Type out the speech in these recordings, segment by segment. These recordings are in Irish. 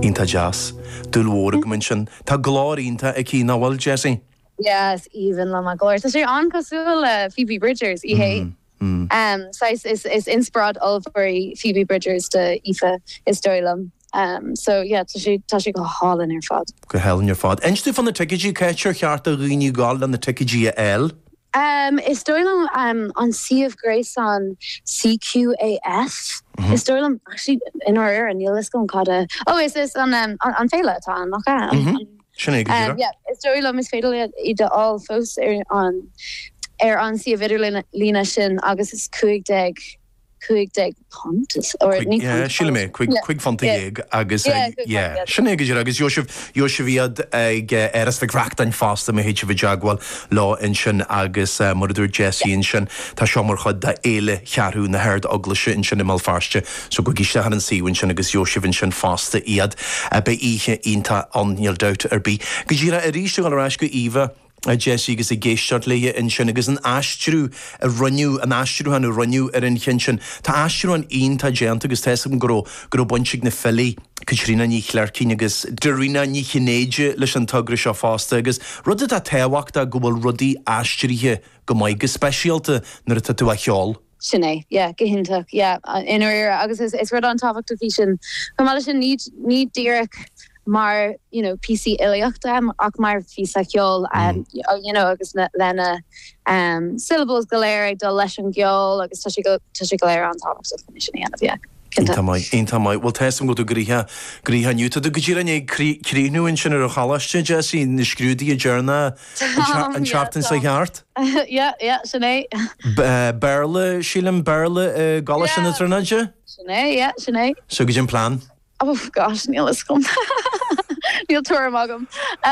Ínta jazz, dúlhóra go sin, tá glár ínta ag cí náhfuil Jessie? Yes, even la my glory. So she on cosula Phoebe Bridgers, hey. So is inspired all for Phoebe Bridgers to Aoife Isdóilm. So yeah, tashi go hall in her fad. Go hell in your fad. Einstu van de ticketji catcher cheart a riní gal an de ticketji L? Isdóilm on Sea of Grace on CQAF. Isdóilm actually in our era Neil is going called is this on Fela Tan, okay. Yeah, Isdóilm is fatal ide all fós on Sea of Lina sin agus is cuig deg pont or yeah, she'll make quick fantastic agus yeah sheneg agus Joseph ag eras the cracked and fast me hitch of Jaguar law in shin agus mother Jessie in shin ta shomar chod da ele charhu na herd uglishe in shin malfarste so go gisha han see when shin agus Joseph in shin fast iad be ihe inta on your doubt be gejira eristu gal rasku Eva Jessie gus a géistart leie in sin agus an astrú a runniu an astrú han a runniu in chin tá astrú an tá géant agus tesam gro bunchig na fili Katrina ní chlercín agus Dorina ní chinéide leis an tugra seo fásta agus rud a téhhaachta go bhfuil rudí astríthe go maiid go speisialta nar a tú a cheol. Sinné, gehinta, in our agus is rud an táhacht fi sin. Come sin need Derek mar PC iliachta ach mar fi saciol agus lena syllables galéir do leis an geol agus tá sé galéir an táhacht so fin yeah. Inta mai. Well, tesam go to Griha Newta. Do Gajira ne Krinu in Shinner Halaste, Jessie, in the Scrudi Journa and Chapton say heart? Yeah, Sinead. Berle, Sheelan Berle, Golish in the Ternaja? Sinead. So Gajin plan? Oh gosh, Neil is come. Neil Toramagam.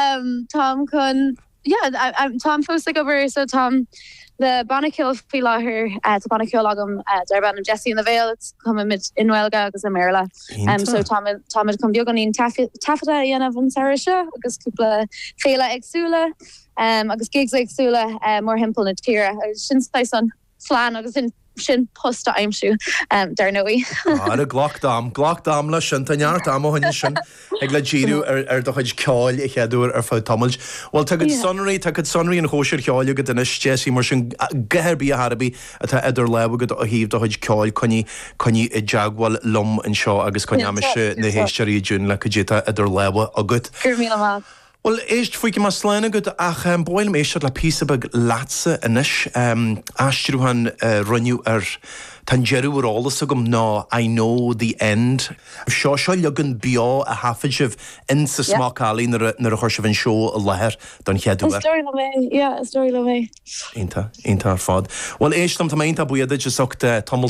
Tom Kun, I'm Tom Fosig over, so Tom. The Bannakill Filaher to Bannakill Agam Darban and Jessie in the Vale it's coming mid in Welga agus Amerla so Tom come dioganin tafata yana van Sarisha agus couple Fela Exula agus gigs Exula more himple na tira sin son flan agus in sin posta aimsú dar noi a glockdam le sin tanart am hin sin ag le gíru do chuid ceáil I cheadúr fá tamil well tagad sonraí an hóisiir ceáil go duna Jessie mar sin geharbí a Harbí atá idir lebagad a híomh do chuid ceáil coní I Jaguar lom an seo agus coine se na héisteí dún le go déta idir leba agat. Well, éist fuici mas sléna go ach bóil méisiad le písabag latsa inis astrúhan runniu tan jeru ólas agam ná I know the end. Seo legan bio a hafidh insa smácálaí nar a chuirsih an seo a lethir don cheadú. Story le mé. Inta ar fad. Well, éist am tá mainta buiad just socht tomul